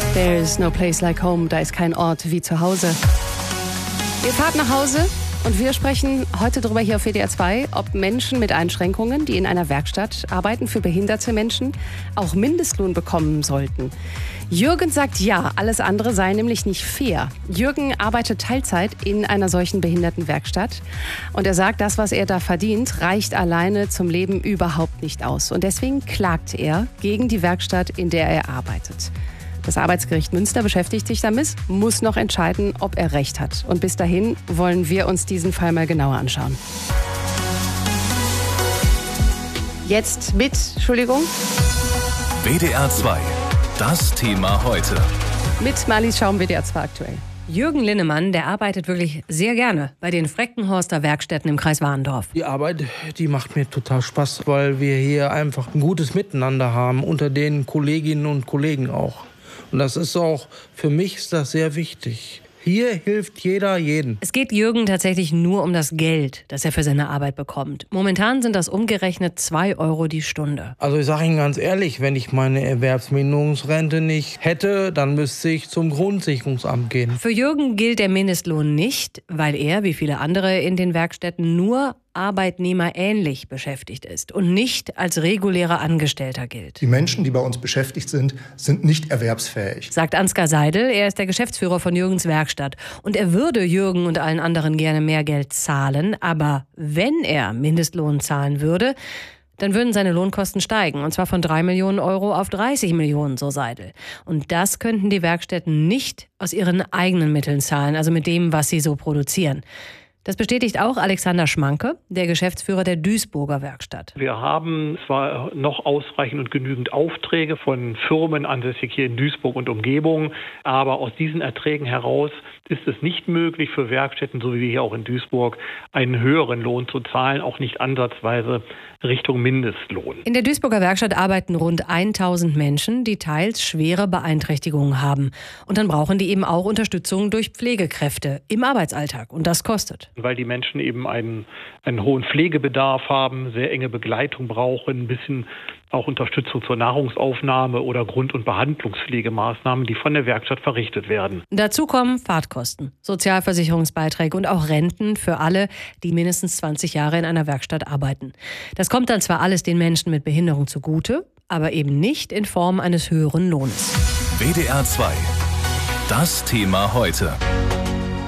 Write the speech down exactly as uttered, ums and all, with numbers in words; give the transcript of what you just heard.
There's no place like home. Da ist kein Ort wie zu Hause. Ihr fahrt nach Hause und wir sprechen heute darüber hier auf W D R zwei, ob Menschen mit Einschränkungen, die in einer Werkstatt arbeiten für behinderte Menschen, auch Mindestlohn bekommen sollten. Jürgen sagt ja, alles andere sei nämlich nicht fair. Jürgen arbeitet Teilzeit in einer solchen Behindertenwerkstatt und er sagt, das, was er da verdient, reicht alleine zum Leben überhaupt nicht aus. Und deswegen klagt er gegen die Werkstatt, in der er arbeitet. Das Arbeitsgericht Münster beschäftigt sich damit, muss noch entscheiden, ob er recht hat. Und bis dahin wollen wir uns diesen Fall mal genauer anschauen. Jetzt mit, Entschuldigung. W D R zwei, das Thema heute. Mit Marlies Schaum, W D R zwei aktuell. Jürgen Linnemann, der arbeitet wirklich sehr gerne bei den Freckenhorster Werkstätten im Kreis Warendorf. Die Arbeit, die macht mir total Spaß, weil wir hier einfach ein gutes Miteinander haben, unter den Kolleginnen und Kollegen auch. Und das ist auch, für mich ist das sehr wichtig. Hier hilft jeder jeden. Es geht Jürgen tatsächlich nur um das Geld, das er für seine Arbeit bekommt. Momentan sind das umgerechnet zwei Euro die Stunde. Also ich sage Ihnen ganz ehrlich, wenn ich meine Erwerbsminderungsrente nicht hätte, dann müsste ich zum Grundsicherungsamt gehen. Für Jürgen gilt der Mindestlohn nicht, weil er, wie viele andere in den Werkstätten, nur arbeitnehmerähnlich beschäftigt ist und nicht als regulärer Angestellter gilt. Die Menschen, die bei uns beschäftigt sind, sind nicht erwerbsfähig. Sagt Ansgar Seidel, er ist der Geschäftsführer von Jürgens Werkstatt. Und er würde Jürgen und allen anderen gerne mehr Geld zahlen, aber wenn er Mindestlohn zahlen würde, dann würden seine Lohnkosten steigen. Und zwar von drei Millionen Euro auf dreißig Millionen, so Seidel. Und das könnten die Werkstätten nicht aus ihren eigenen Mitteln zahlen, also mit dem, was sie so produzieren. Das bestätigt auch Alexander Schmanke, der Geschäftsführer der Duisburger Werkstatt. Wir haben zwar noch ausreichend und genügend Aufträge von Firmen ansässig hier in Duisburg und Umgebung, aber aus diesen Erträgen heraus ist es nicht möglich für Werkstätten, so wie wir hier auch in Duisburg, einen höheren Lohn zu zahlen, auch nicht ansatzweise Richtung Mindestlohn. In der Duisburger Werkstatt arbeiten rund tausend Menschen, die teils schwere Beeinträchtigungen haben. Und dann brauchen die eben auch Unterstützung durch Pflegekräfte im Arbeitsalltag. Und das kostet. Weil die Menschen eben einen, einen hohen Pflegebedarf haben, sehr enge Begleitung brauchen, ein bisschen auch Unterstützung zur Nahrungsaufnahme oder Grund- und Behandlungspflegemaßnahmen, die von der Werkstatt verrichtet werden. Dazu kommen Fahrtkosten, Sozialversicherungsbeiträge und auch Renten für alle, die mindestens zwanzig Jahre in einer Werkstatt arbeiten. Das kommt dann zwar alles den Menschen mit Behinderung zugute, aber eben nicht in Form eines höheren Lohns. W D R zwei, das Thema heute.